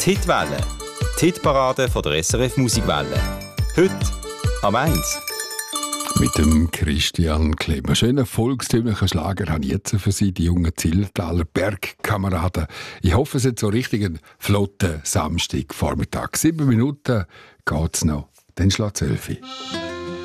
Die Hitwelle, die Hitparade von der SRF Musikwelle. Heute am 1. Mit dem Christian Kleber. Schönen volkstümlichen Schlager habe ich jetzt für Sie, die jungen Zillertaler Bergkameraden. Ich hoffe, es ist so richtig ein flotter Samstagvormittag. 7 Minuten geht's noch, dann schlägt 11 Uhr.